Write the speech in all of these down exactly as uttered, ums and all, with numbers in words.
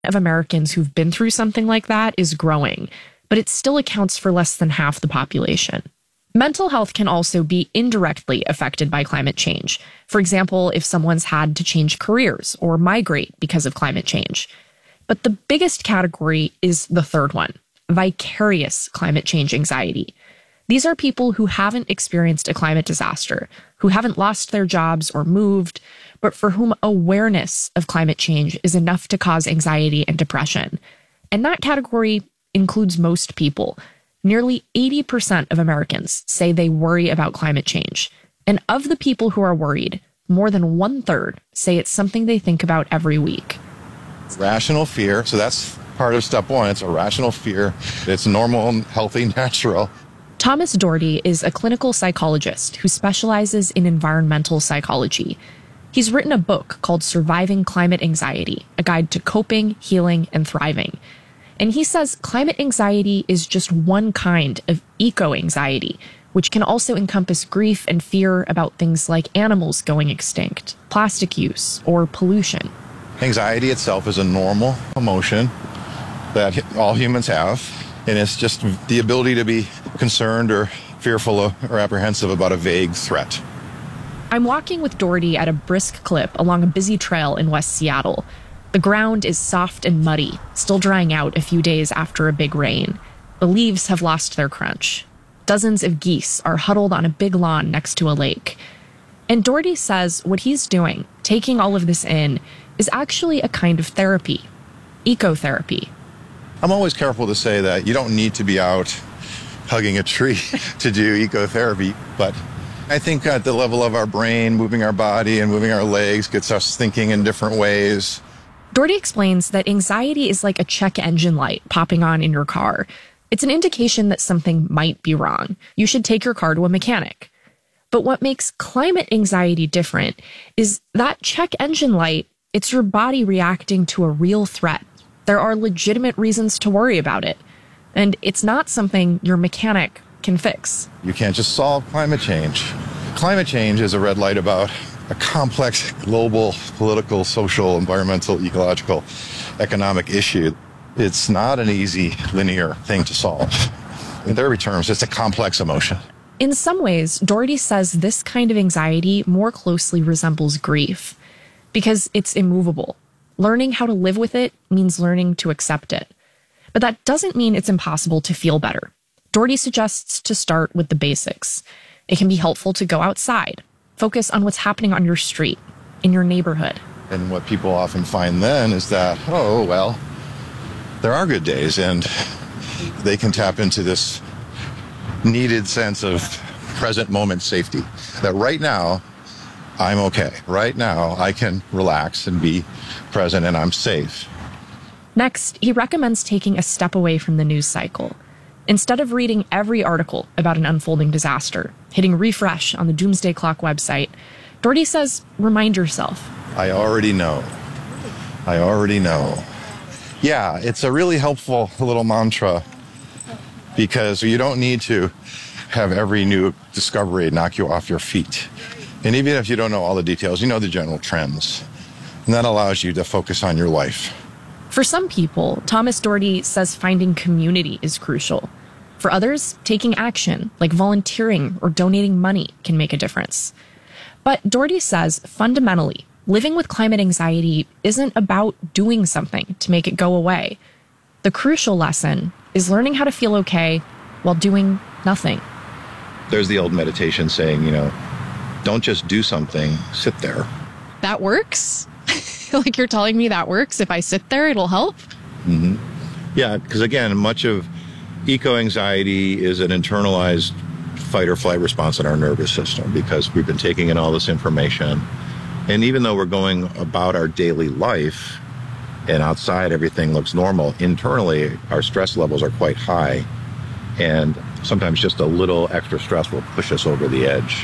of Americans who've been through something like that is growing, but it still accounts for less than half the population. Mental health can also be indirectly affected by climate change. For example, if someone's had to change careers or migrate because of climate change. But the biggest category is the third one, vicarious climate change anxiety. These are people who haven't experienced a climate disaster, who haven't lost their jobs or moved, but for whom awareness of climate change is enough to cause anxiety and depression. And that category includes most people. Nearly eighty percent of Americans say they worry about climate change. And of the people who are worried, more than one third say it's something they think about every week. Rational fear. So that's part of step one. It's a rational fear. It's normal, healthy, natural. Thomas Doherty is a clinical psychologist who specializes in environmental psychology. He's written a book called Surviving Climate Anxiety, a guide to coping, healing, and thriving. And he says climate anxiety is just one kind of eco-anxiety, which can also encompass grief and fear about things like animals going extinct, plastic use, or pollution. Anxiety itself is a normal emotion that all humans have, and it's just the ability to be concerned or fearful or apprehensive about a vague threat. I'm walking with Doherty at a brisk clip along a busy trail in West Seattle. The ground is soft and muddy, still drying out a few days after a big rain. The leaves have lost their crunch. Dozens of geese are huddled on a big lawn next to a lake. And Doherty says what he's doing, taking all of this in, is actually a kind of therapy, ecotherapy. I'm always careful to say that you don't need to be out hugging a tree to do ecotherapy, but I think at the level of our brain, moving our body and moving our legs gets us thinking in different ways. Doherty explains that anxiety is like a check engine light popping on in your car. It's an indication that something might be wrong. You should take your car to a mechanic. But what makes climate anxiety different is that check engine light, it's your body reacting to a real threat. There are legitimate reasons to worry about it. And it's not something your mechanic can fix. You can't just solve climate change. Climate change is a red light about a complex global, political, social, environmental, ecological, economic issue. It's not an easy, linear thing to solve. In therapy terms, it's a complex emotion. In some ways, Doherty says this kind of anxiety more closely resembles grief because it's immovable. Learning how to live with it means learning to accept it. But that doesn't mean it's impossible to feel better. Doherty suggests to start with the basics. It can be helpful to go outside, focus on what's happening on your street, in your neighborhood. And what people often find then is that, oh, well, there are good days, and they can tap into this needed sense of present moment safety. That right now, I'm okay. Right now, I can relax and be present, and I'm safe. Next, he recommends taking a step away from the news cycle. Instead of reading every article about an unfolding disaster, hitting refresh on the Doomsday Clock website, Doherty says, remind yourself. I already know. I already know. Yeah, it's a really helpful little mantra because you don't need to have every new discovery knock you off your feet. And even if you don't know all the details, you know the general trends. And that allows you to focus on your life. For some people, Thomas Doherty says finding community is crucial. For others, taking action, like volunteering or donating money, can make a difference. But Doherty says, fundamentally, living with climate anxiety isn't about doing something to make it go away. The crucial lesson is learning how to feel okay while doing nothing. There's the old meditation saying, you know, don't just do something, sit there. That works? Like you're telling me that works? If I sit there, it'll help? Mm-hmm. Yeah, because again, much of eco-anxiety is an internalized fight or flight response in our nervous system because we've been taking in all this information. And even though we're going about our daily life and outside everything looks normal, internally our stress levels are quite high. And sometimes just a little extra stress will push us over the edge.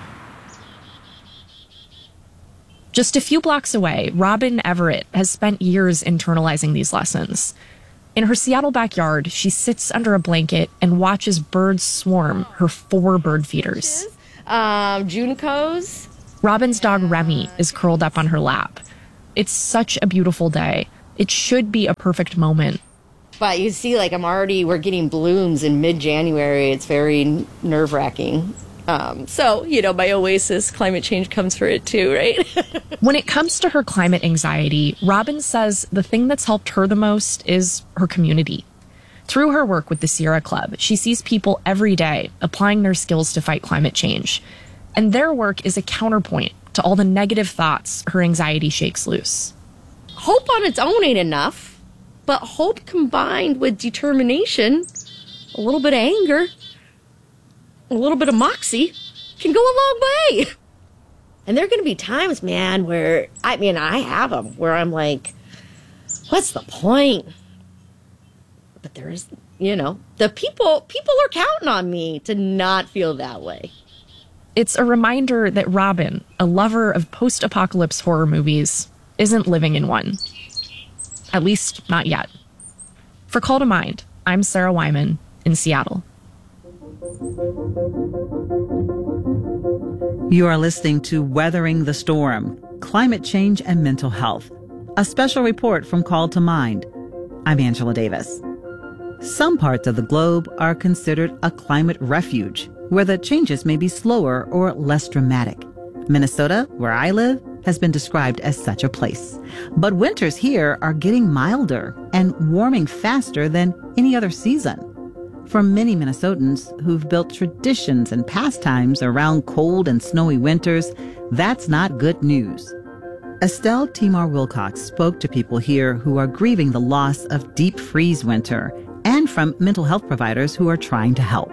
Just a few blocks away, Robin Everett has spent years internalizing these lessons. In her Seattle backyard, she sits under a blanket and watches birds swarm her four bird feeders. Um, Juncos. Robin's dog Remy is curled up on her lap. It's such a beautiful day. It should be a perfect moment. But you see, like, I'm already, we're getting blooms in mid-January. It's very nerve-wracking. Um, so, you know, my oasis, climate change comes for it too, right? When it comes to her climate anxiety, Robin says the thing that's helped her the most is her community. Through her work with the Sierra Club, she sees people every day applying their skills to fight climate change. And their work is a counterpoint to all the negative thoughts her anxiety shakes loose. Hope on its own ain't enough, but hope combined with determination, a little bit of anger, a little bit of moxie can go a long way. And there are going to be times, man, where, I mean, I have them, where I'm like, what's the point? But there's, you know, the people, people are counting on me to not feel that way. It's a reminder that Robin, a lover of post-apocalypse horror movies, isn't living in one. At least, not yet. For Call to Mind, I'm Sarah Wyman in Seattle. You are listening to Weathering the Storm, Climate Change and Mental Health, a special report from Call to Mind. I'm Angela Davis. Some parts of the globe are considered a climate refuge, where the changes may be slower or less dramatic. Minnesota, where I live, has been described as such a place. But winters here are getting milder and warming faster than any other season. For many Minnesotans who've built traditions and pastimes around cold and snowy winters, that's not good news. Estelle Timar Wilcox spoke to people here who are grieving the loss of deep freeze winter and from mental health providers who are trying to help.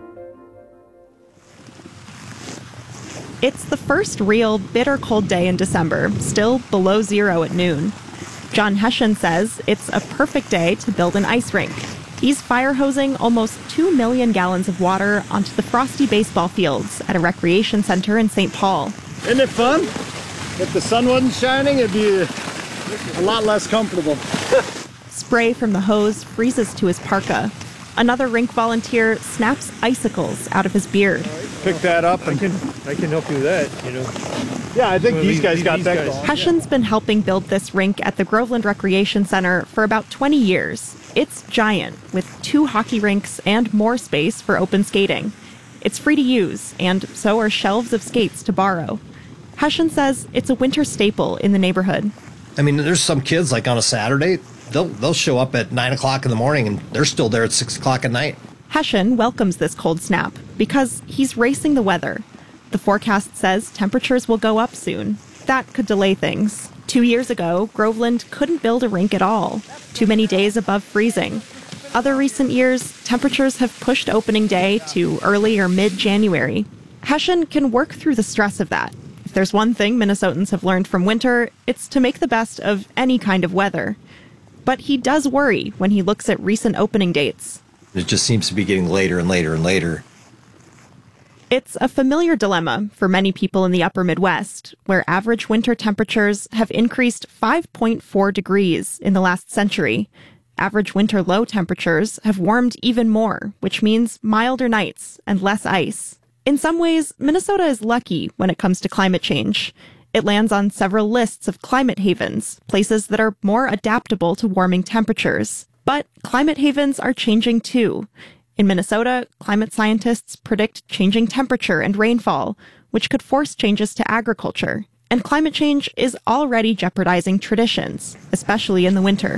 It's the first real bitter cold day in December, still below zero at noon. John Hession says it's a perfect day to build an ice rink. He's fire hosing almost two million gallons of water onto the frosty baseball fields at a recreation center in Saint Paul. Isn't it fun? If the sun wasn't shining, it'd be a lot less comfortable. Spray from the hose freezes to his parka. Another rink volunteer snaps icicles out of his beard. Pick that up. I can, I can help you with that, you know. Yeah, I think Well, these these- guys got these that guys- going. Hession's been helping build this rink at the Groveland Recreation Center for about twenty years. It's giant, with two hockey rinks and more space for open skating. It's free to use, and so are shelves of skates to borrow. Hession says it's a winter staple in the neighborhood. I mean, there's some kids, like on a Saturday, they'll they'll show up at nine o'clock in the morning and they're still there at six o'clock at night. Hession welcomes this cold snap because he's racing the weather. The forecast says temperatures will go up soon. That could delay things. Two years ago, Groveland couldn't build a rink at all. Too many days above freezing. Other recent years, temperatures have pushed opening day to early or mid-January. Hession can work through the stress of that. If there's one thing Minnesotans have learned from winter, it's to make the best of any kind of weather. But he does worry when he looks at recent opening dates. It just seems to be getting later and later and later. It's a familiar dilemma for many people in the upper Midwest, where average winter temperatures have increased five point four degrees in the last century. Average winter low temperatures have warmed even more, which means milder nights and less ice. In some ways, Minnesota is lucky when it comes to climate change. It lands on several lists of climate havens, places that are more adaptable to warming temperatures. But climate havens are changing too. In Minnesota, climate scientists predict changing temperature and rainfall, which could force changes to agriculture. And climate change is already jeopardizing traditions, especially in the winter.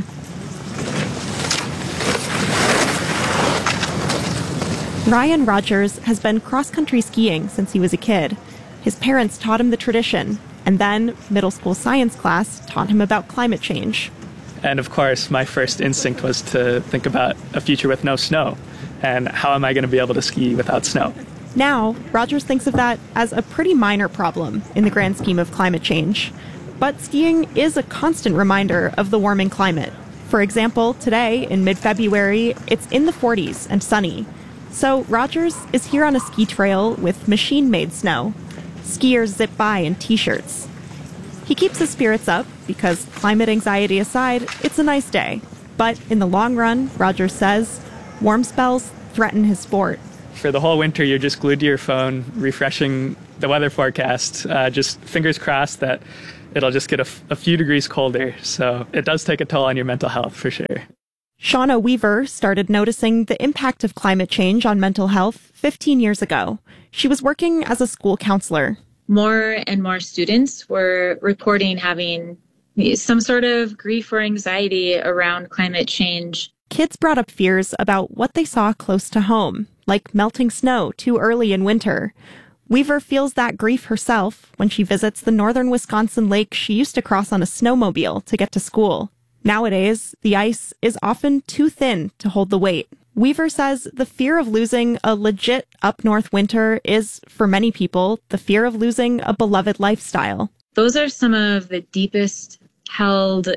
Ryan Rogers has been cross-country skiing since he was a kid. His parents taught him the tradition, and then middle school science class taught him about climate change. And of course, my first instinct was to think about a future with no snow. And how am I going to be able to ski without snow? Now, Rogers thinks of that as a pretty minor problem in the grand scheme of climate change. But skiing is a constant reminder of the warming climate. For example, today, in mid-February, it's in the forties and sunny. So Rogers is here on a ski trail with machine-made snow. Skiers zip by in t-shirts. He keeps his spirits up because, climate anxiety aside, it's a nice day. But in the long run, Rogers says, warm spells threaten his sport. For the whole winter, you're just glued to your phone, refreshing the weather forecast. Uh, just fingers crossed that it'll just get a, f- a few degrees colder. So it does take a toll on your mental health for sure. Shauna Weaver started noticing the impact of climate change on mental health fifteen years ago. She was working as a school counselor. More and more students were reporting having some sort of grief or anxiety around climate change. Kids brought up fears about what they saw close to home, like melting snow too early in winter. Weaver feels that grief herself when she visits the northern Wisconsin lake she used to cross on a snowmobile to get to school. Nowadays, the ice is often too thin to hold the weight. Weaver says the fear of losing a legit up-north winter is, for many people, the fear of losing a beloved lifestyle. Those are some of the deepest held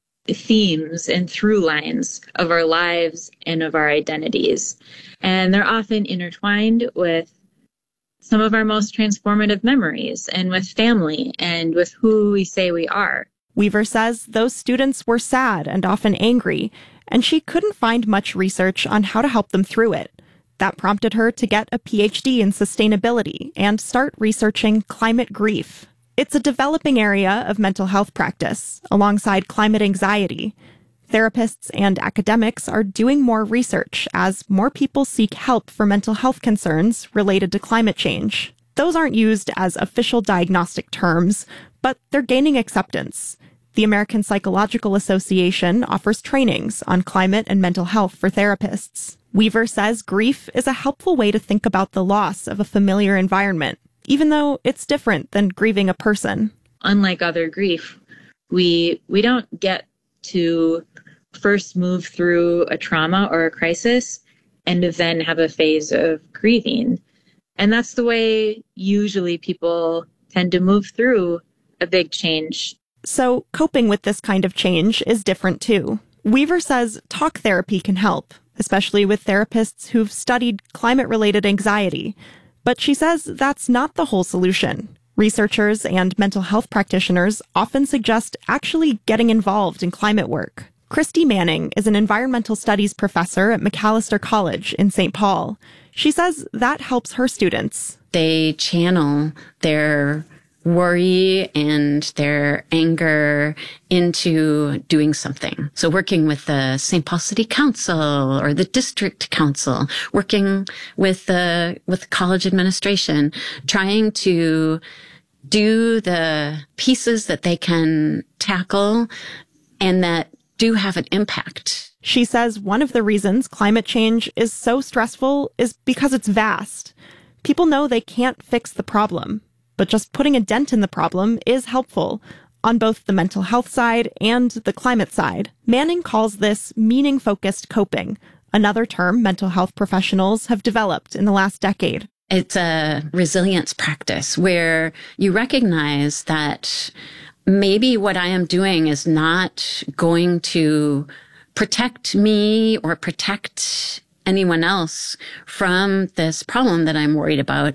themes and through lines of our lives and of our identities. And they're often intertwined with some of our most transformative memories and with family and with who we say we are. Weaver says those students were sad and often angry, and she couldn't find much research on how to help them through it. That prompted her to get a P H D in sustainability and start researching climate grief. It's a developing area of mental health practice, alongside climate anxiety. Therapists and academics are doing more research as more people seek help for mental health concerns related to climate change. Those aren't used as official diagnostic terms, but they're gaining acceptance. The American Psychological Association offers trainings on climate and mental health for therapists. Weaver says grief is a helpful way to think about the loss of a familiar environment, even though it's different than grieving a person. Unlike other grief, we we don't get to first move through a trauma or a crisis and then have a phase of grieving. And that's the way usually people tend to move through a big change. So coping with this kind of change is different too. Weaver says talk therapy can help, especially with therapists who've studied climate-related anxiety. But she says that's not the whole solution. Researchers and mental health practitioners often suggest actually getting involved in climate work. Christy Manning is an environmental studies professor at Macalester College in Saint Paul. She says that helps her students. They channel their worry and their anger into doing something. So working with the Saint Paul City Council or the district council, working with the, with college administration, trying to do the pieces that they can tackle and that do have an impact. She says one of the reasons climate change is so stressful is because it's vast. People know they can't fix the problem, but just putting a dent in the problem is helpful on both the mental health side and the climate side. Manning calls this meaning-focused coping, another term mental health professionals have developed in the last decade. It's a resilience practice where you recognize that maybe what I am doing is not going to protect me or protect anyone else from this problem that I'm worried about,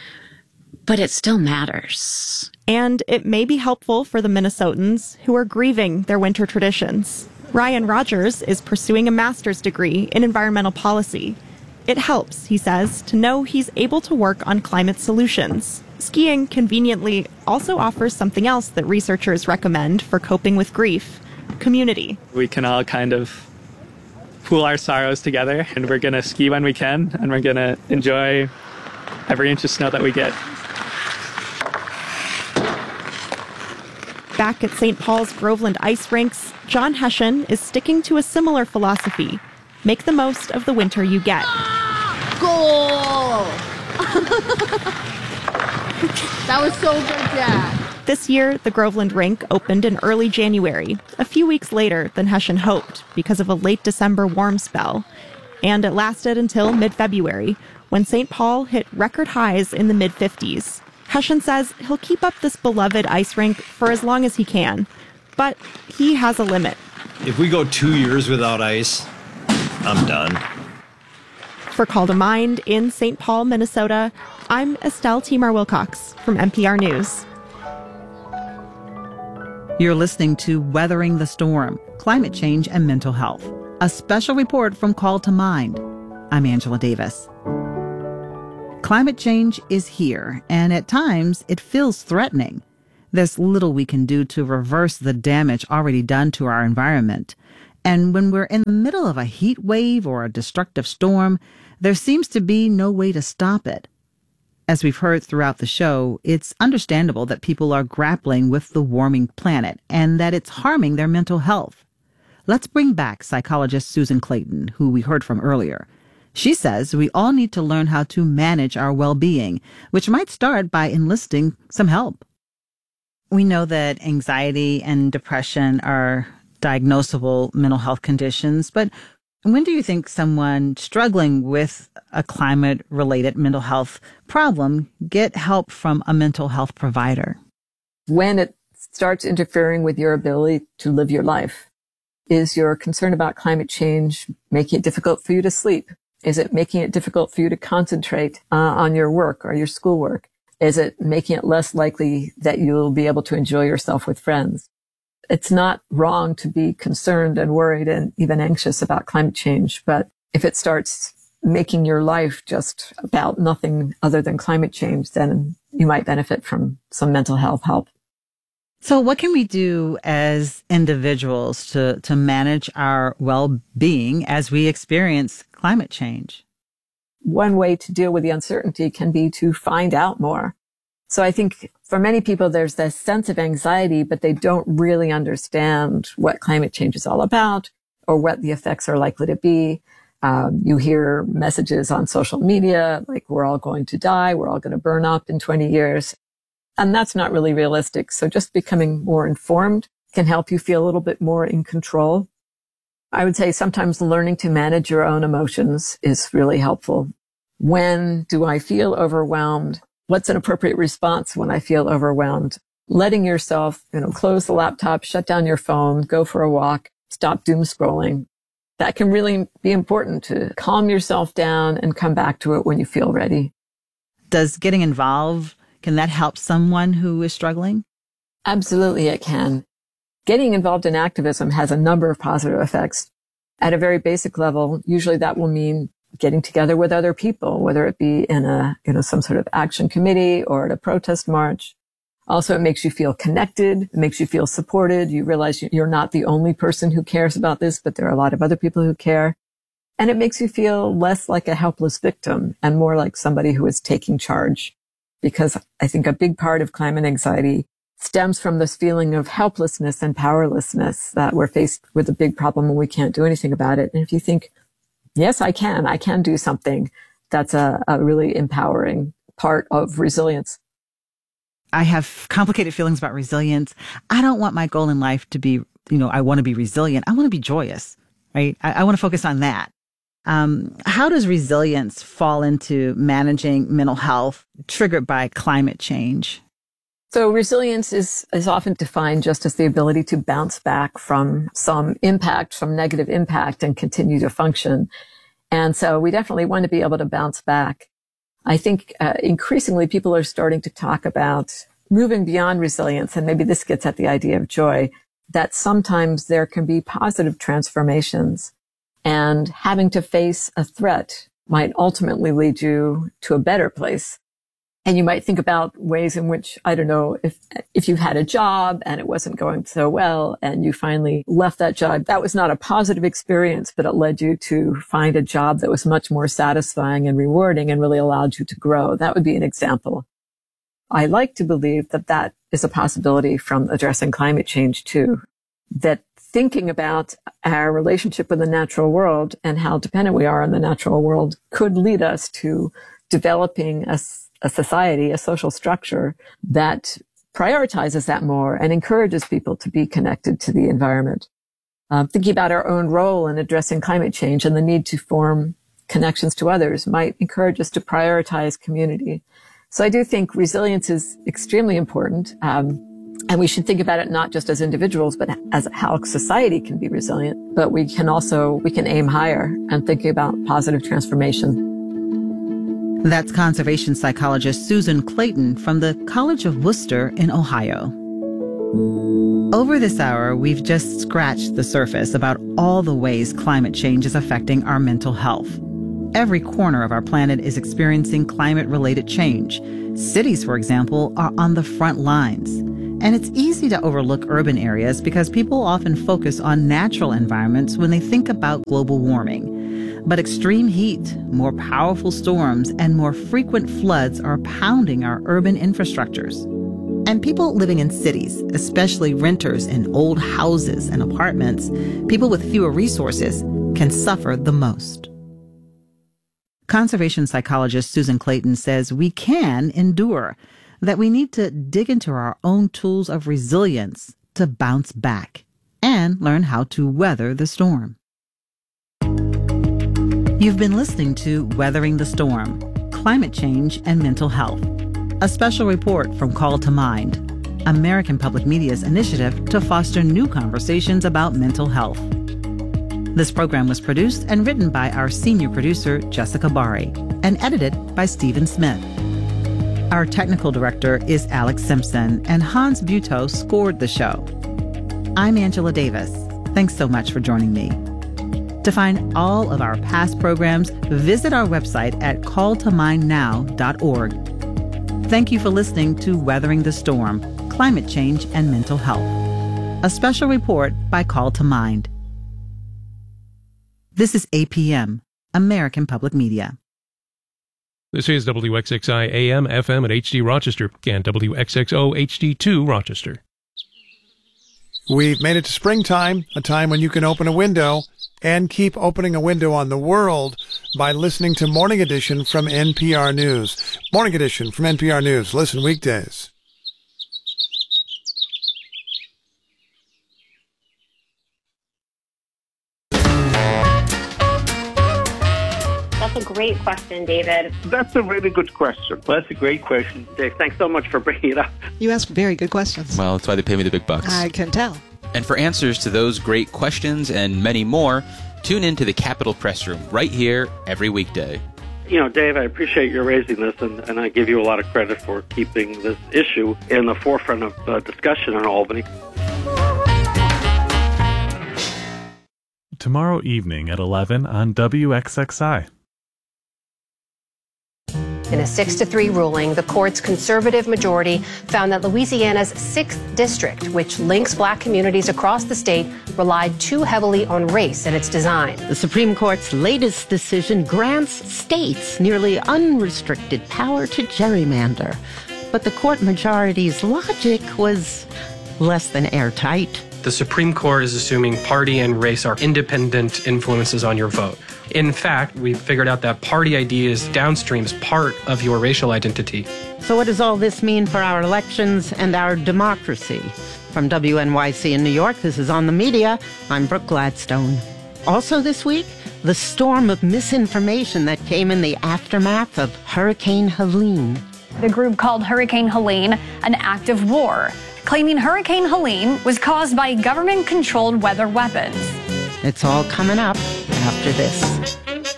but it still matters. And it may be helpful for the Minnesotans who are grieving their winter traditions. Ryan Rogers is pursuing a master's degree in environmental policy. It helps, he says, to know he's able to work on climate solutions. Skiing conveniently also offers something else that researchers recommend for coping with grief: community. We can all kind of pool our sorrows together, and we're going to ski when we can, and we're going to enjoy every inch of snow that we get. Back at Saint Paul's Groveland ice rinks, John Hession is sticking to a similar philosophy. Make the most of the winter you get. Goal! That was so good, Dad. This year, the Groveland rink opened in early January, a few weeks later than Hession hoped because of a late December warm spell. And it lasted until mid-February, when Saint Paul hit record highs in the mid-fifties. Hession says he'll keep up this beloved ice rink for as long as he can, but he has a limit. If we go two years without ice, I'm done. For Call to Mind in Saint Paul, Minnesota, I'm Estelle Timar-Wilcox from N P R News. You're listening to Weathering the Storm, Climate Change and Mental Health, a special report from Call to Mind. I'm Angela Davis. Climate change is here, and at times it feels threatening. There's little we can do to reverse the damage already done to our environment. And when we're in the middle of a heat wave or a destructive storm, there seems to be no way to stop it. As we've heard throughout the show, it's understandable that people are grappling with the warming planet and that it's harming their mental health. Let's bring back psychologist Susan Clayton, who we heard from earlier. She says we all need to learn how to manage our well-being, which might start by enlisting some help. We know that anxiety and depression are diagnosable mental health conditions, but when do you think someone struggling with a climate-related mental health problem get help from a mental health provider? When it starts interfering with your ability to live your life. Is your concern about climate change making it difficult for you to sleep? Is it making it difficult for you to concentrate uh, on your work or your schoolwork? Is it making it less likely that you'll be able to enjoy yourself with friends? It's not wrong to be concerned and worried and even anxious about climate change, but if it starts making your life just about nothing other than climate change, then you might benefit from some mental health help. So what can we do as individuals to, to manage our well-being as we experience climate change? One way to deal with the uncertainty can be to find out more. So I think for many people, there's this sense of anxiety, but they don't really understand what climate change is all about or what the effects are likely to be. Um, you hear messages on social media like we're all going to die, we're all going to burn up in twenty years. And that's not really realistic. So just becoming more informed can help you feel a little bit more in control. I would say sometimes learning to manage your own emotions is really helpful. When do I feel overwhelmed? What's an appropriate response when I feel overwhelmed? Letting yourself, you know, close the laptop, shut down your phone, go for a walk, stop doom scrolling. That can really be important to calm yourself down and come back to it when you feel ready. Does getting involved, can that help someone who is struggling? Absolutely, it can. Getting involved in activism has a number of positive effects. At a very basic level, usually that will mean getting together with other people, whether it be in a, you know, some sort of action committee or at a protest march. Also, it makes you feel connected. It makes you feel supported. You realize you're not the only person who cares about this, but there are a lot of other people who care. And it makes you feel less like a helpless victim and more like somebody who is taking charge. Because I think a big part of climate anxiety stems from this feeling of helplessness and powerlessness, that we're faced with a big problem and we can't do anything about it. And if you think, yes, I can, I can do something, that's a, a really empowering part of resilience. I have complicated feelings about resilience. I don't want my goal in life to be, you know, I want to be resilient. I want to be joyous, right? I, I want to focus on that. Um, how does resilience fall into managing mental health triggered by climate change? So resilience is, is often defined just as the ability to bounce back from some impact, from negative impact, and continue to function. And so we definitely want to be able to bounce back. I think uh, increasingly people are starting to talk about moving beyond resilience, and maybe this gets at the idea of joy, that sometimes there can be positive transformations. And having to face a threat might ultimately lead you to a better place. And you might think about ways in which, I don't know, if if you had a job and it wasn't going so well and you finally left that job, that was not a positive experience, but it led you to find a job that was much more satisfying and rewarding and really allowed you to grow. That would be an example. I like to believe that that is a possibility from addressing climate change too, that thinking about our relationship with the natural world and how dependent we are on the natural world could lead us to developing a, a society, a social structure that prioritizes that more and encourages people to be connected to the environment. Um, thinking about our own role in addressing climate change and the need to form connections to others might encourage us to prioritize community. So I do think resilience is extremely important. Um, And we should think about it not just as individuals, but as how society can be resilient. But we can also, we can aim higher and think about positive transformation. That's conservation psychologist Susan Clayton from the College of Worcester in Ohio. Over this hour, we've just scratched the surface about all the ways climate change is affecting our mental health. Every corner of our planet is experiencing climate-related change. Cities, for example, are on the front lines. And it's easy to overlook urban areas because people often focus on natural environments when they think about global warming. But extreme heat, more powerful storms, and more frequent floods are pounding our urban infrastructures. And people living in cities, especially renters in old houses and apartments, people with fewer resources, can suffer the most. Conservation psychologist Susan Clayton says we can endure, that we need to dig into our own tools of resilience to bounce back and learn how to weather the storm. You've been listening to Weathering the Storm, Climate Change and Mental Health, a special report from Call to Mind, American Public Media's initiative to foster new conversations about mental health. This program was produced and written by our senior producer, Jessica Bari, and edited by Stephen Smith. Our technical director is Alex Simpson, and Hans Buetow scored the show. I'm Angela Davis. Thanks so much for joining me. To find all of our past programs, visit our website at call to mind now dot org. Thank you for listening to Weathering the Storm, Climate Change and Mental Health, a special report by Call to Mind. This is A P M, American Public Media. This is W X X I A M, F M at H D Rochester and W X X O H D two Rochester. We've made it to springtime, a time when you can open a window and keep opening a window on the world by listening to Morning Edition from N P R News. Morning Edition from N P R News. Listen weekdays. That's a great question, David. That's a really good question. Well, that's a great question, Dave. Thanks so much for bringing it up. You ask very good questions. Well, that's why they pay me the big bucks. I can tell. And for answers to those great questions and many more, tune in to the Capitol Press Room right here every weekday. You know, Dave, I appreciate you raising this, and, and I give you a lot of credit for keeping this issue in the forefront of uh, discussion in Albany. Tomorrow evening at eleven on W X X I. In a six to three ruling, the court's conservative majority found that Louisiana's sixth district, which links black communities across the state, relied too heavily on race in its design. The Supreme Court's latest decision grants states nearly unrestricted power to gerrymander. But the court majority's logic was less than airtight. The Supreme Court is assuming party and race are independent influences on your vote. In fact, we figured out that party I D is downstreams part of your racial identity. So what does all this mean for our elections and our democracy? From W N Y C in New York, this is On the Media. I'm Brooke Gladstone. Also this week, the storm of misinformation that came in the aftermath of Hurricane Helene. The group called Hurricane Helene an act of war, claiming Hurricane Helene was caused by government-controlled weather weapons. It's all coming up after this.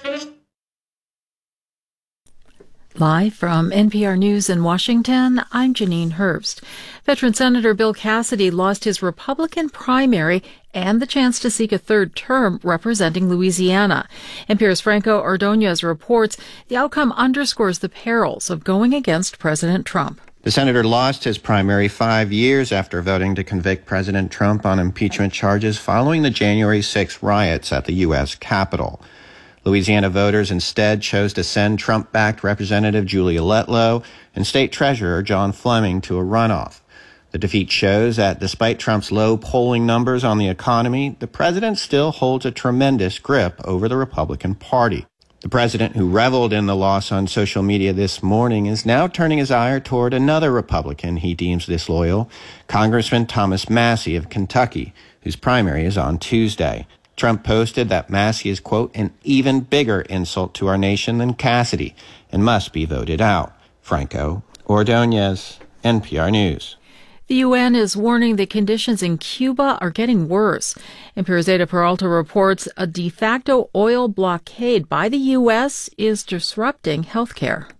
Live from N P R News in Washington, I'm Janine Herbst. Veteran Senator Bill Cassidy lost his Republican primary and the chance to seek a third term representing Louisiana. N P R's Franco Ordonez reports the outcome underscores the perils of going against President Trump. The senator lost his primary five years after voting to convict President Trump on impeachment charges following the January sixth riots at the U S Capitol. Louisiana voters instead chose to send Trump-backed Representative Julia Letlow and State Treasurer John Fleming to a runoff. The defeat shows that despite Trump's low polling numbers on the economy, the president still holds a tremendous grip over the Republican Party. The president, who reveled in the loss on social media this morning, is now turning his ire toward another Republican he deems disloyal, Congressman Thomas Massie of Kentucky, whose primary is on Tuesday. Trump posted that Massie is, quote, an even bigger insult to our nation than Cassidy and must be voted out. Franco Ordonez, N P R News. The U N is warning that conditions in Cuba are getting worse. N P R's Ada Peralta reports a de facto oil blockade by the U S is disrupting health care.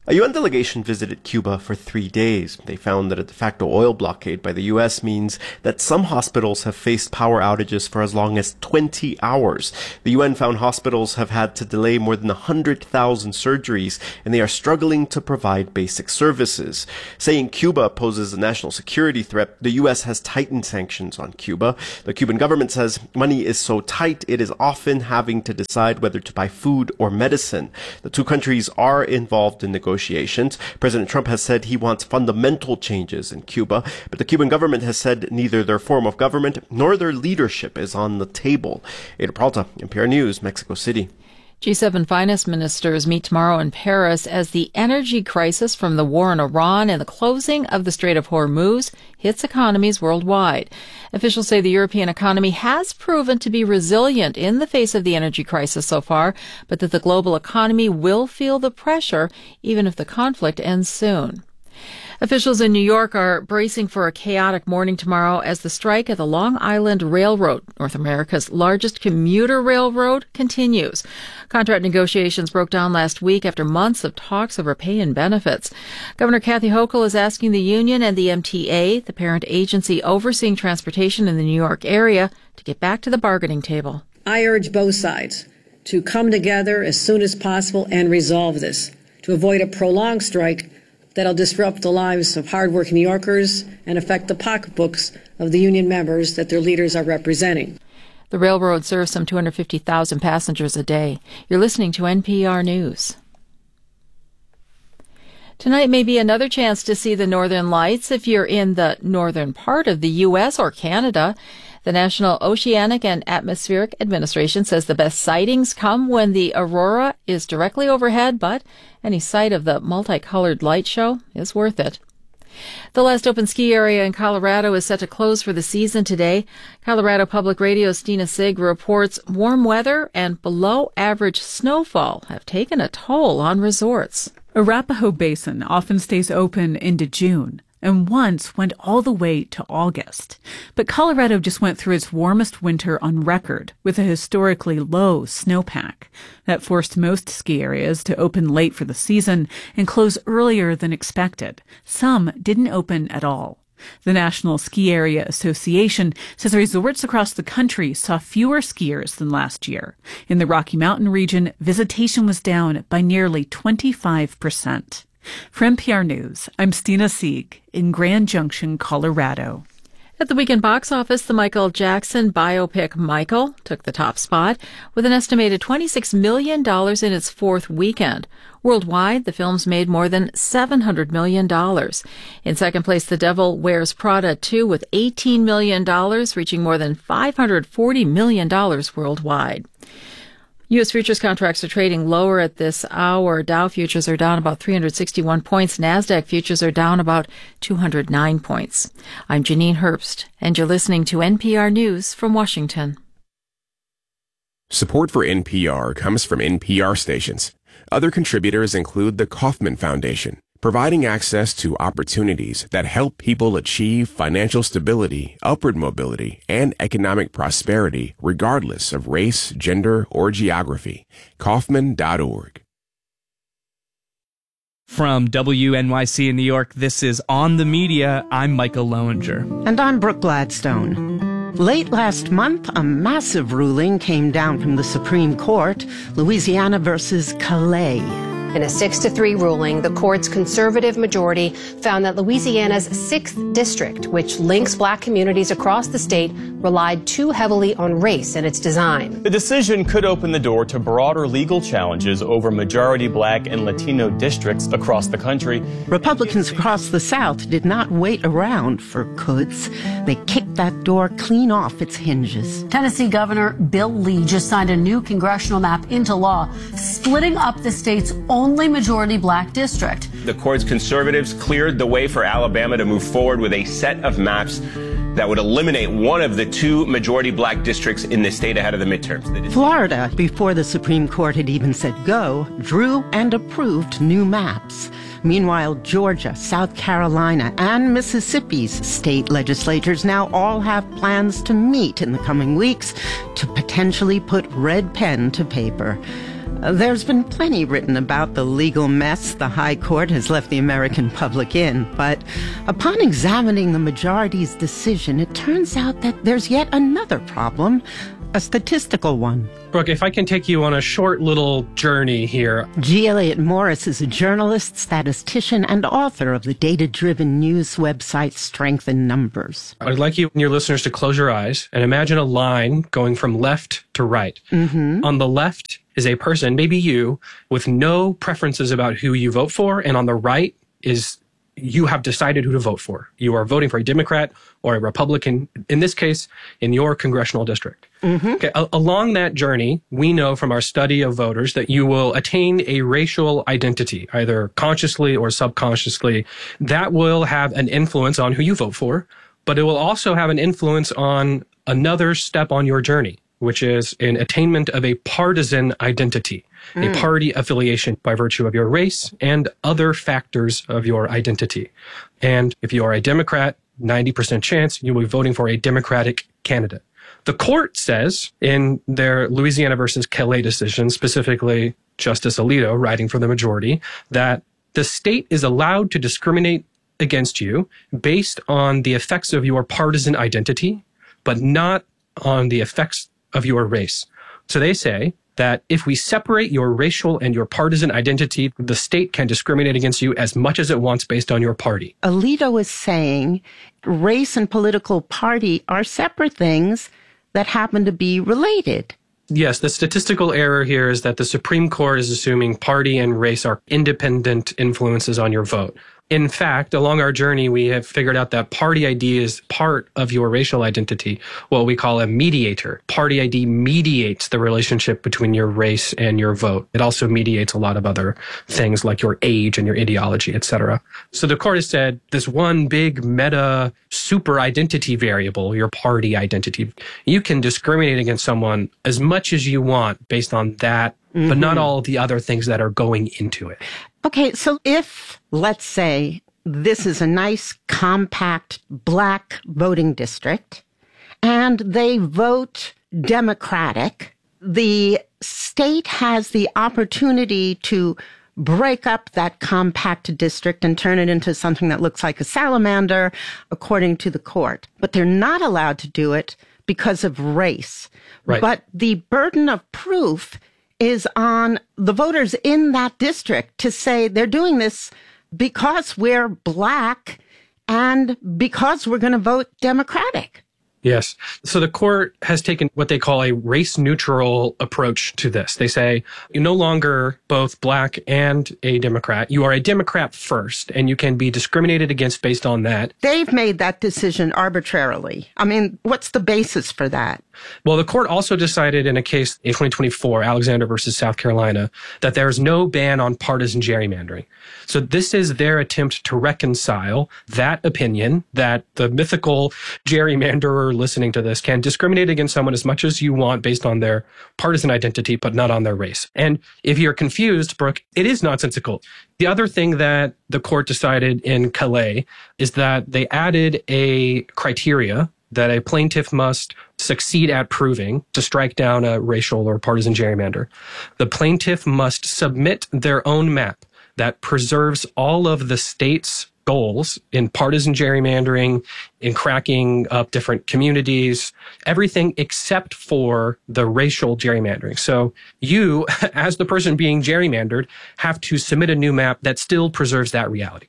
A U N delegation visited Cuba for three days. They found that a de facto oil blockade by the U S means that some hospitals have faced power outages for as long as twenty hours. The U N found hospitals have had to delay more than one hundred thousand surgeries, and they are struggling to provide basic services. Saying Cuba poses a national security threat, the U S has tightened sanctions on Cuba. The Cuban government says money is so tight it is often having to decide whether to buy food or medicine. The two countries are involved in negotiations. Negotiations. President Trump has said he wants fundamental changes in Cuba, but the Cuban government has said neither their form of government nor their leadership is on the table. Ada Peralta, N P R News, Mexico City. G seven finance ministers meet tomorrow in Paris as the energy crisis from the war in Iran and the closing of the Strait of Hormuz hits economies worldwide. Officials say the European economy has proven to be resilient in the face of the energy crisis so far, but that the global economy will feel the pressure even if the conflict ends soon. Officials in New York are bracing for a chaotic morning tomorrow as the strike at the Long Island Railroad, North America's largest commuter railroad, continues. Contract negotiations broke down last week after months of talks over pay and benefits. Governor Kathy Hochul is asking the union and the M T A, the parent agency overseeing transportation in the New York area, to get back to the bargaining table. I urge both sides to come together as soon as possible and resolve this, to avoid a prolonged strike that'll disrupt the lives of hardworking New Yorkers and affect the pocketbooks of the union members that their leaders are representing. The railroad serves some two hundred fifty thousand passengers a day. You're listening to N P R News. Tonight may be another chance to see the northern lights if you're in the northern part of the U S or Canada. The National Oceanic and Atmospheric Administration says the best sightings come when the aurora is directly overhead, but any sight of the multicolored light show is worth it. The last open ski area in Colorado is set to close for the season today. Colorado Public Radio's Stina Sig reports warm weather and below-average snowfall have taken a toll on resorts. Arapahoe Basin often stays open into June, and once went all the way to August. But Colorado just went through its warmest winter on record with a historically low snowpack. That forced most ski areas to open late for the season and close earlier than expected. Some didn't open at all. The National Ski Area Association says resorts across the country saw fewer skiers than last year. In the Rocky Mountain region, visitation was down by nearly twenty-five percent. For N P R News, I'm Stina Sieg in Grand Junction, Colorado. At the weekend box office, the Michael Jackson biopic Michael took the top spot with an estimated twenty-six million dollars in its fourth weekend. Worldwide, the film's made more than seven hundred million dollars. In second place, The Devil Wears Prada two with eighteen million dollars, reaching more than five hundred forty million dollars worldwide. U S futures contracts are trading lower at this hour. Dow futures are down about three hundred sixty-one points. NASDAQ futures are down about two hundred nine points. I'm Janine Herbst, and you're listening to N P R News from Washington. Support for N P R comes from N P R stations. Other contributors include the Kauffman Foundation, providing access to opportunities that help people achieve financial stability, upward mobility, and economic prosperity regardless of race, gender, or geography. Kauffman dot org. From W N Y C in New York, this is On the Media. I'm Michael Lowinger. And I'm Brooke Gladstone. Late last month, a massive ruling came down from the Supreme Court, Louisiana versus Calais. In a six to three ruling, the court's conservative majority found that Louisiana's sixth district, which links black communities across the state, relied too heavily on race in its design. The decision could open the door to broader legal challenges over majority black and Latino districts across the country. Republicans across the South did not wait around for coulds. They kicked that door clean off its hinges. Tennessee Governor Bill Lee just signed a new congressional map into law, splitting up the state's only majority black district. The court's conservatives cleared the way for Alabama to move forward with a set of maps that would eliminate one of the two majority black districts in the state ahead of the midterms. Florida, before the Supreme Court had even said go, drew and approved new maps. Meanwhile, Georgia, South Carolina, and Mississippi's state legislatures now all have plans to meet in the coming weeks to potentially put red pen to paper. Uh, there's been plenty written about the legal mess the High Court has left the American public in, but upon examining the majority's decision, it turns out that there's yet another problem, a statistical one. Brooke, if I can take you on a short little journey here. G. Elliott Morris is a journalist, statistician, and author of the data-driven news website Strength in Numbers. I'd like you and your listeners to close your eyes and imagine a line going from left to right. Mm-hmm. On the left is a person, maybe you, with no preferences about who you vote for, and on the right is you have decided who to vote for. You are voting for a Democrat or a Republican, in this case, in your congressional district. Mm-hmm. Okay, a- along that journey, we know from our study of voters that you will attain a racial identity, either consciously or subconsciously. That will have an influence on who you vote for, but it will also have an influence on another step on your journey, which is an attainment of a partisan identity, mm. a party affiliation by virtue of your race and other factors of your identity. And if you are a Democrat, ninety percent chance you will be voting for a Democratic candidate. The court says in their Louisiana versus Calais decision, specifically Justice Alito writing for the majority, that the state is allowed to discriminate against you based on the effects of your partisan identity, but not on the effects of your race. So they say that if we separate your racial and your partisan identity, the state can discriminate against you as much as it wants based on your party. Alito is saying race and political party are separate things that happen to be related. Yes, the statistical error here is that the Supreme Court is assuming party and race are independent influences on your vote. In fact, along our journey, we have figured out that party I D is part of your racial identity, what we call a mediator. Party I D mediates the relationship between your race and your vote. It also mediates a lot of other things like your age and your ideology, et cetera. So the court has said this one big meta super identity variable, your party identity, you can discriminate against someone as much as you want based on that, mm-hmm. but not all of the other things that are going into it. Okay, so if, let's say, this is a nice, compact, black voting district, and they vote Democratic, the state has the opportunity to break up that compact district and turn it into something that looks like a salamander, according to the court. But they're not allowed to do it because of race. Right. But the burden of proof is on the voters in that district to say they're doing this because we're black and because we're going to vote Democratic. Yes. So the court has taken what they call a race-neutral approach to this. They say you're no longer both black and a Democrat. You are a Democrat first, and you can be discriminated against based on that. They've made that decision arbitrarily. I mean, what's the basis for that? Well, the court also decided in a case in twenty twenty-four, Alexander versus South Carolina, that there is no ban on partisan gerrymandering. So this is their attempt to reconcile that opinion that the mythical gerrymanderer listening to this can discriminate against someone as much as you want based on their partisan identity, but not on their race. And if you're confused, Brooke, it is nonsensical. The other thing that the court decided in Calais is that they added a criteria that a plaintiff must succeed at proving to strike down a racial or partisan gerrymander. The plaintiff must submit their own map that preserves all of the state's goals in partisan gerrymandering, in cracking up different communities, everything except for the racial gerrymandering. So you, as the person being gerrymandered, have to submit a new map that still preserves that reality.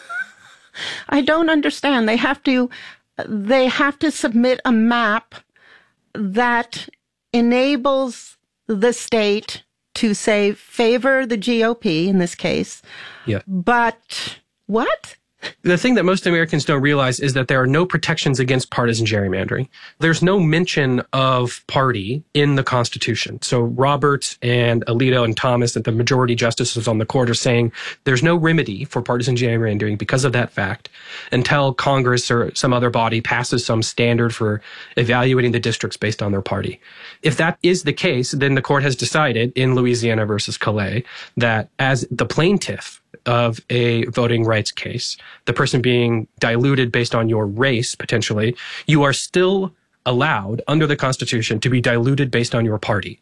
I don't understand. They have to, they have to submit a map that enables the state to say favor the G O P in this case. Yeah. But what? The thing that most Americans don't realize is that there are no protections against partisan gerrymandering. There's no mention of party in the Constitution. So Roberts and Alito and Thomas and the majority justices on the court are saying there's no remedy for partisan gerrymandering because of that fact until Congress or some other body passes some standard for evaluating the districts based on their party. If that is the case, then the court has decided in Louisiana versus Calais that as the plaintiff of a voting rights case, the person being diluted based on your race, potentially, you are still allowed under the Constitution to be diluted based on your party.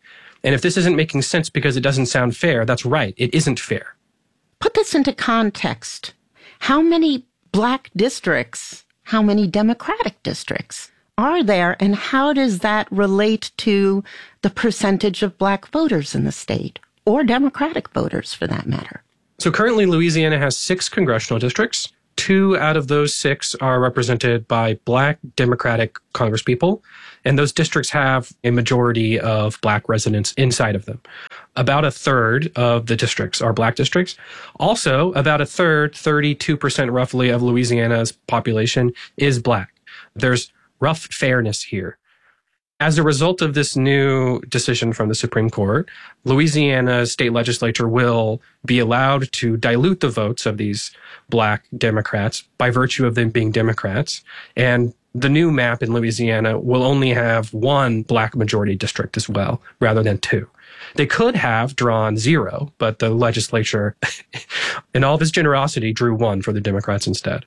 And if this isn't making sense because it doesn't sound fair, that's right. It isn't fair. Put this into context. How many black districts, how many Democratic districts are there, and how does that relate to the percentage of black voters in the state, or Democratic voters for that matter? So currently, Louisiana has six congressional districts. Two out of those six are represented by black Democratic congresspeople, and those districts have a majority of black residents inside of them. About a third of the districts are black districts. Also, about a third, thirty-two percent roughly, of Louisiana's population is black. There's rough fairness here. As a result of this new decision from the Supreme Court, Louisiana's state legislature will be allowed to dilute the votes of these black Democrats by virtue of them being Democrats. And the new map in Louisiana will only have one black majority district as well, rather than two. They could have drawn zero, but the legislature, in all of its generosity, drew one for the Democrats instead.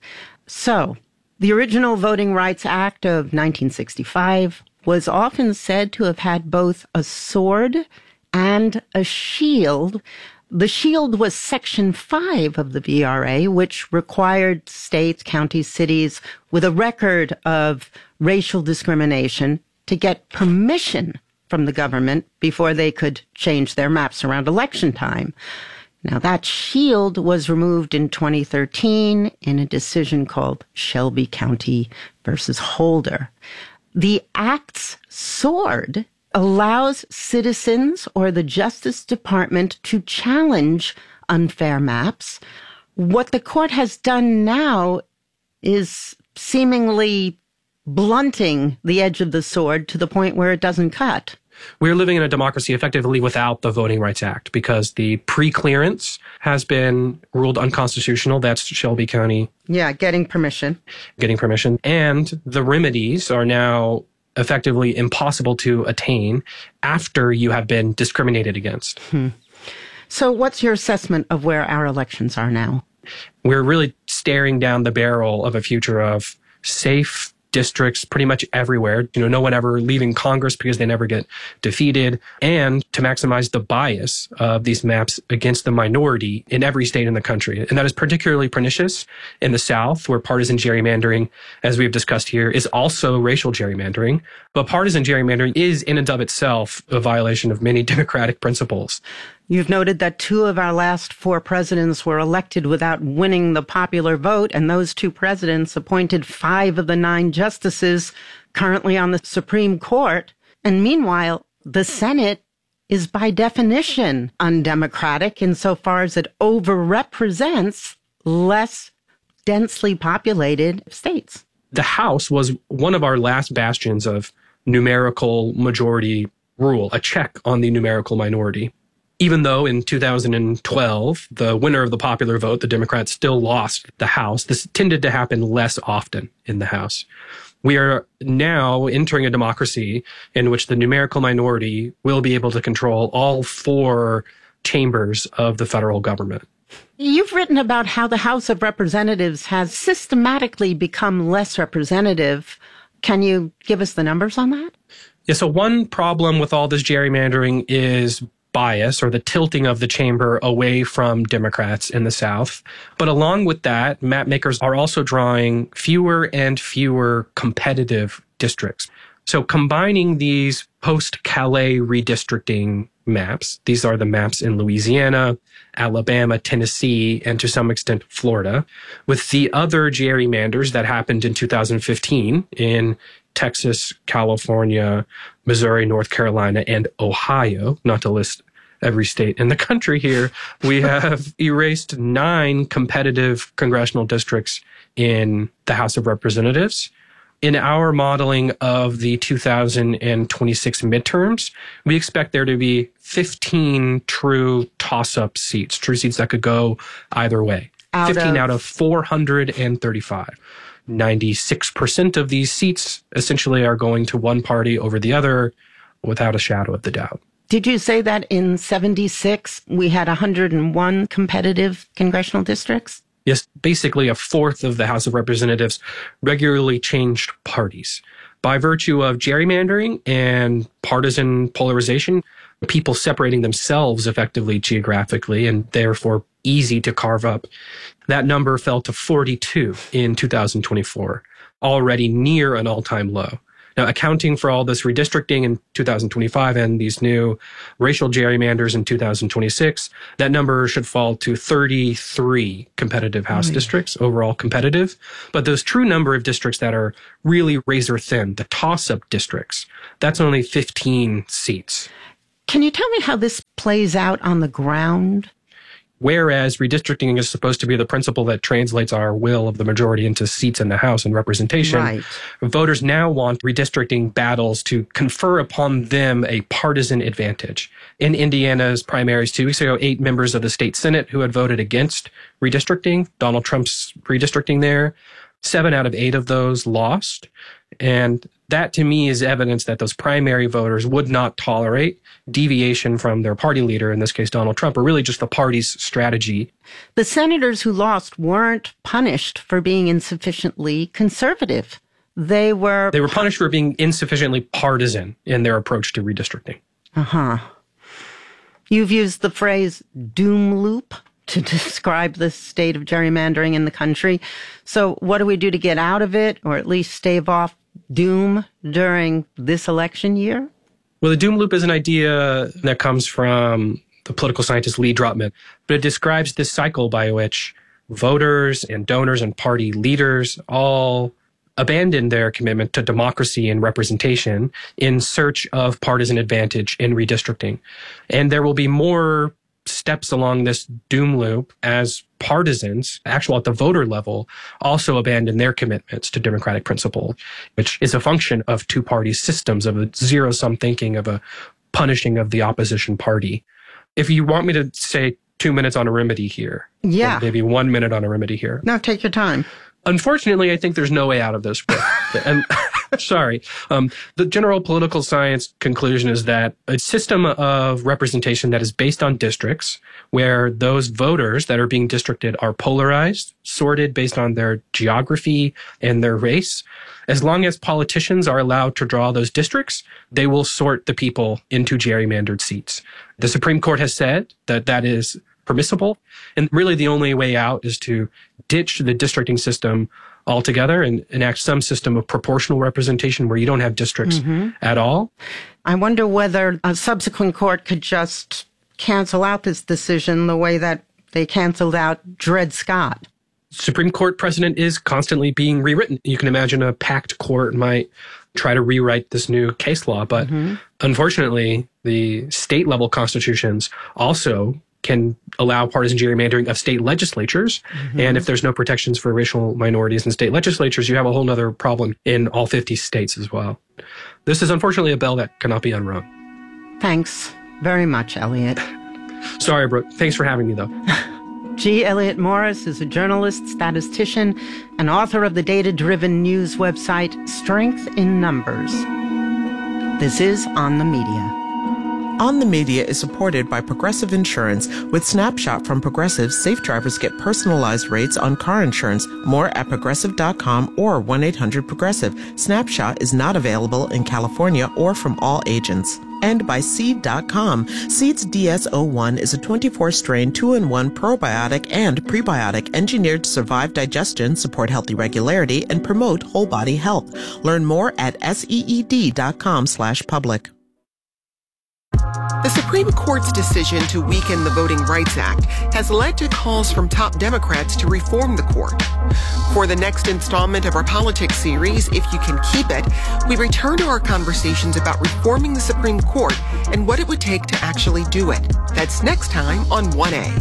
So, the original Voting Rights Act of nineteen sixty-five was often said to have had both a sword and a shield. The shield was Section five of the V R A, which required states, counties, cities with a record of racial discrimination to get permission from the government before they could change their maps around election time. Now, that shield was removed in twenty thirteen in a decision called Shelby County versus Holder. The Act's sword allows citizens or the Justice Department to challenge unfair maps. What the court has done now is seemingly blunting the edge of the sword to the point where it doesn't cut. We're living in a democracy effectively without the Voting Rights Act because the pre-clearance has been ruled unconstitutional. That's Shelby County. Yeah, getting permission. Getting permission. And the remedies are now effectively impossible to attain after you have been discriminated against. Hmm. So what's your assessment of where our elections are now? We're really staring down the barrel of a future of safe districts pretty much everywhere. You know, no one ever leaving Congress because they never get defeated, and to maximize the bias of these maps against the minority in every state in the country. And that is particularly pernicious in the South, where partisan gerrymandering, as we've discussed here, is also racial gerrymandering. But partisan gerrymandering is in and of itself a violation of many democratic principles. You've noted that two of our last four presidents were elected without winning the popular vote, and those two presidents appointed five of the nine justices currently on the Supreme Court. And meanwhile, the Senate is by definition undemocratic insofar as it overrepresents less densely populated states. The House was one of our last bastions of numerical majority rule, a check on the numerical minority. Even though in two thousand twelve, the winner of the popular vote, the Democrats, still lost the House, this tended to happen less often in the House. We are now entering a democracy in which the numerical minority will be able to control all four chambers of the federal government. You've written about how the House of Representatives has systematically become less representative. Can you give us the numbers on that? Yeah, so one problem with all this gerrymandering is bias, or the tilting of the chamber away from Democrats in the South. But along with that, map makers are also drawing fewer and fewer competitive districts. So combining these post-Calais redistricting maps, these are the maps in Louisiana, Alabama, Tennessee, and to some extent Florida, with the other gerrymanders that happened in two thousand fifteen in Texas, California, Missouri, North Carolina, and Ohio, not to list every state in the country here, we have erased nine competitive congressional districts in the House of Representatives. In our modeling of the two thousand twenty-six midterms, we expect there to be fifteen true toss-up seats, true seats that could go either way. Out fifteen of... out of four hundred thirty-five. ninety-six percent of these seats essentially are going to one party over the other without a shadow of the doubt. Did you say that in seventy-six we had one hundred one competitive congressional districts? Yes, basically a fourth of the House of Representatives regularly changed parties. By virtue of gerrymandering and partisan polarization, people separating themselves effectively geographically and therefore easy to carve up. That number fell to forty-two in two thousand twenty-four, already near an all-time low. Now, accounting for all this redistricting in two thousand twenty-five and these new racial gerrymanders in two thousand twenty-six, that number should fall to thirty-three competitive House right. districts, overall competitive. But those true number of districts that are really razor thin, the toss-up districts, that's only fifteen seats. Can you tell me how this plays out on the ground? Whereas redistricting is supposed to be the principle that translates our will of the majority into seats in the House and representation, right. voters now want redistricting battles to confer upon them a partisan advantage. In Indiana's primaries two weeks ago, eight members of the state Senate who had voted against redistricting, Donald Trump's redistricting there, seven out of eight of those lost. And that, to me, is evidence that those primary voters would not tolerate deviation from their party leader, in this case, Donald Trump, or really just the party's strategy. The senators who lost weren't punished for being insufficiently conservative. They were... They were punished for being insufficiently partisan in their approach to redistricting. Uh-huh. You've used the phrase doom loop to describe the state of gerrymandering in the country. So what do we do to get out of it, or at least stave off doom during this election year? Well, the doom loop is an idea that comes from the political scientist Lee Drutman, but it describes this cycle by which voters and donors and party leaders all abandon their commitment to democracy and representation in search of partisan advantage in redistricting. And there will be more steps along this doom loop as partisans, actual at the voter level, also abandon their commitments to democratic principle, which is a function of two-party systems, of a zero-sum thinking, of a punishing of the opposition party. If you want me to say two minutes on a remedy here, yeah, maybe one minute on a remedy here. No, take your time. Unfortunately, I think there's no way out of this. and sorry. Um, the general political science conclusion is that a system of representation that is based on districts, where those voters that are being districted are polarized, sorted based on their geography and their race, as long as politicians are allowed to draw those districts, they will sort the people into gerrymandered seats. The Supreme Court has said that that is permissible. And really the only way out is to ditch the districting system altogether and enact some system of proportional representation where you don't have districts mm-hmm. at all. I wonder whether a subsequent court could just cancel out this decision the way that they canceled out Dred Scott. Supreme Court precedent is constantly being rewritten. You can imagine a packed court might try to rewrite this new case law, but mm-hmm. unfortunately, the state level constitutions also can allow partisan gerrymandering of state legislatures. Mm-hmm. And if there's no protections for racial minorities in state legislatures, you have a whole other problem in all fifty states as well. This is unfortunately a bell that cannot be unrung. Thanks very much, Elliot. Sorry, Brooke. Thanks for having me, though. G. Elliot Morris is a journalist, statistician, and author of the data-driven news website Strength in Numbers. This is On the Media. On the Media is supported by Progressive Insurance. With Snapshot from Progressive, safe drivers get personalized rates on car insurance. More at progressive dot com or one eight hundred progressive. Snapshot is not available in California or from all agents. And by Seed dot com. Seed's D S zero one is a twenty-four strain two in one probiotic and prebiotic engineered to survive digestion, support healthy regularity, and promote whole body health. Learn more at seed dot com slash public. The Supreme Court's decision to weaken the Voting Rights Act has led to calls from top Democrats to reform the court. For the next installment of our politics series, If You Can Keep It, we return to our conversations about reforming the Supreme Court and what it would take to actually do it. That's next time on one A.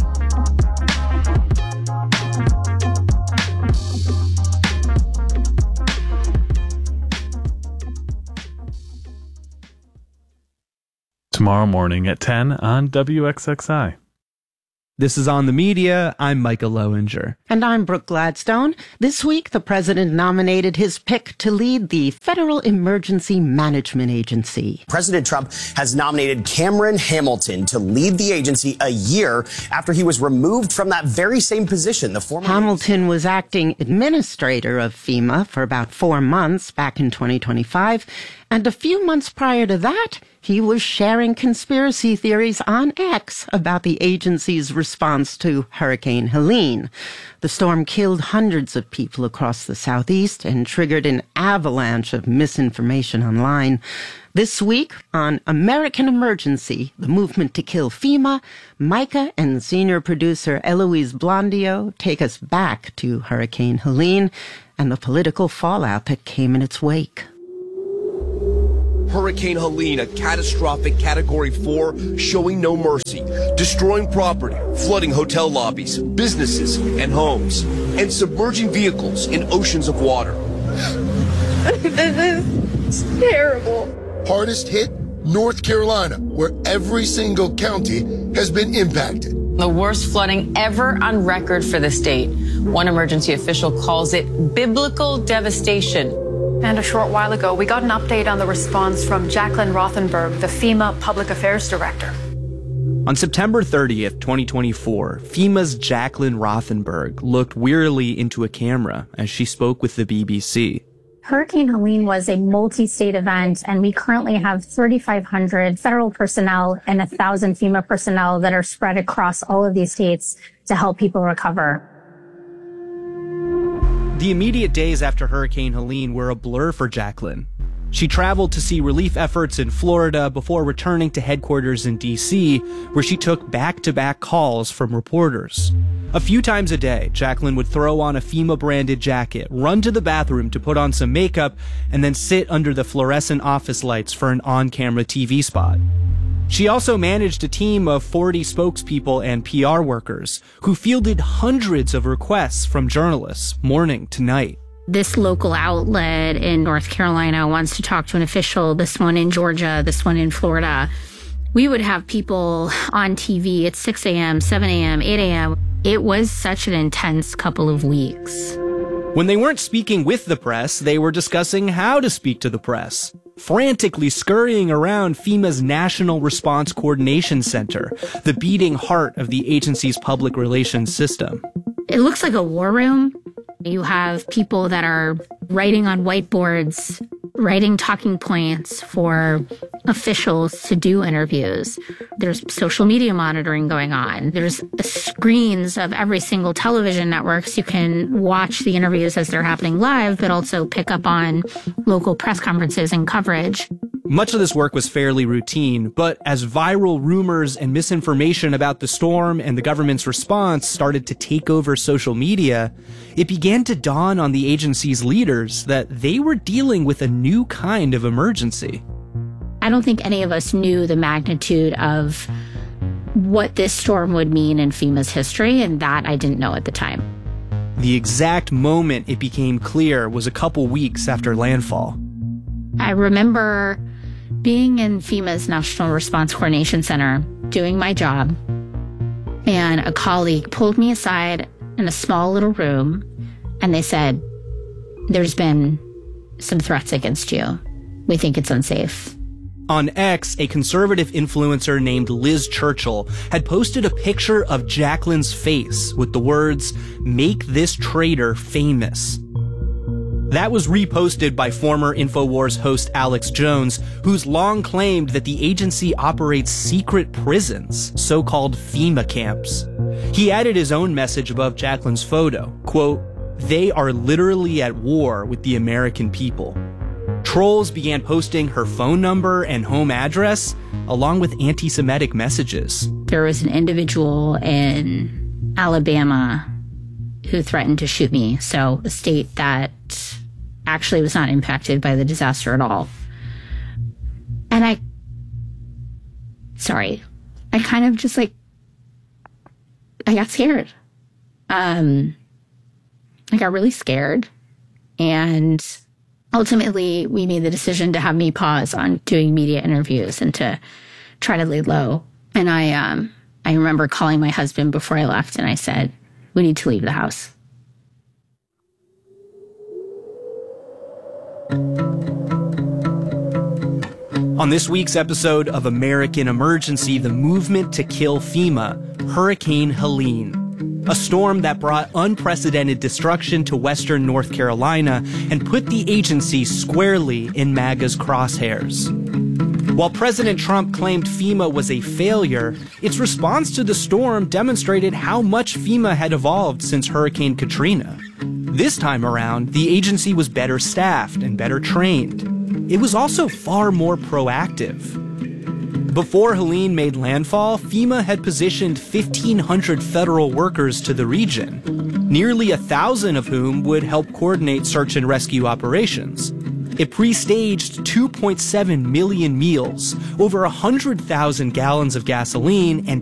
Tomorrow morning at ten on W X X I. This is On the Media. I'm Micah Lowinger. And I'm Brooke Gladstone. This week, the president nominated his pick to lead the Federal Emergency Management Agency. President Trump has nominated Cameron Hamilton to lead the agency a year after he was removed from that very same position. The former Hamilton was acting administrator of FEMA for about four months back in twenty twenty-five. And a few months prior to that, he was sharing conspiracy theories on X about the agency's response to Hurricane Helene. The storm killed hundreds of people across the Southeast and triggered an avalanche of misinformation online. This week, on American Emergency, the movement to kill FEMA, Micah and senior producer Eloise Blondio take us back to Hurricane Helene and the political fallout that came in its wake. Hurricane Helene, a catastrophic Category four, showing no mercy, destroying property, flooding hotel lobbies, businesses, and homes, and submerging vehicles in oceans of water. This is terrible. Hardest hit, North Carolina, where every single county has been impacted. The worst flooding ever on record for the state. One emergency official calls it biblical devastation. And a short while ago, we got an update on the response from Jacqueline Rothenberg, the FEMA Public Affairs Director. On September thirtieth, twenty twenty-four, FEMA's Jacqueline Rothenberg looked wearily into a camera as she spoke with the B B C. Hurricane Helene was a multi-state event, and we currently have thirty-five hundred federal personnel and one thousand FEMA personnel that are spread across all of these states to help people recover. The immediate days after Hurricane Helene were a blur for Jacqueline. She traveled to see relief efforts in Florida before returning to headquarters in D C, where she took back-to-back calls from reporters. A few times a day, Jacqueline would throw on a FEMA-branded jacket, run to the bathroom to put on some makeup, and then sit under the fluorescent office lights for an on-camera T V spot. She also managed a team of forty spokespeople and P R workers who fielded hundreds of requests from journalists morning to night. This local outlet in North Carolina wants to talk to an official, this one in Georgia, this one in Florida. We would have people on T V at six a.m., seven a.m., eight a.m. It was such an intense couple of weeks. When they weren't speaking with the press, they were discussing how to speak to the press, frantically scurrying around FEMA's National Response Coordination Center, the beating heart of the agency's public relations system. It looks like a war room. You have people that are writing on whiteboards, writing talking points for officials to do interviews. There's social media monitoring going on. There's screens of every single television network, so you can watch the interviews as they're happening live, but also pick up on local press conferences and coverage. Much of this work was fairly routine, but as viral rumors and misinformation about the storm and the government's response started to take over social media, it began to dawn on the agency's leaders that they were dealing with a new kind of emergency. I don't think any of us knew the magnitude of what this storm would mean in FEMA's history, and that I didn't know at the time. The exact moment it became clear was a couple weeks after landfall. I remember being in FEMA's National Response Coordination Center, doing my job, and a colleague pulled me aside in a small little room, and they said, "There's been some threats against you. We think it's unsafe." On X, a conservative influencer named Liz Churchill had posted a picture of Jacqueline's face with the words, "Make this traitor famous." That was reposted by former InfoWars host Alex Jones, who's long claimed that the agency operates secret prisons, so-called FEMA camps. He added his own message above Jacqueline's photo, quote, "They are literally at war with the American people." Trolls began posting her phone number and home address, along with anti-Semitic messages. There was an individual in Alabama who threatened to shoot me, so a state that actually was not impacted by the disaster at all. And I, sorry, I kind of just like, I got scared. Um, I got really scared. And ultimately, we made the decision to have me pause on doing media interviews and to try to lay low. And I, um, I remember calling my husband before I left, and I said, "We need to leave the house." On this week's episode of American Emergency, the movement to kill FEMA, Hurricane Helene. a storm that brought unprecedented destruction to western North Carolina and put the agency squarely in MAGA's crosshairs. While President Trump claimed FEMA was a failure, its response to the storm demonstrated how much FEMA had evolved since Hurricane Katrina. This time around, the agency was better staffed and better trained. It was also far more proactive. Before Helene made landfall, FEMA had positioned fifteen hundred federal workers to the region, nearly a thousand of whom would help coordinate search and rescue operations. It pre-staged two point seven million meals, over one hundred thousand gallons of gasoline, and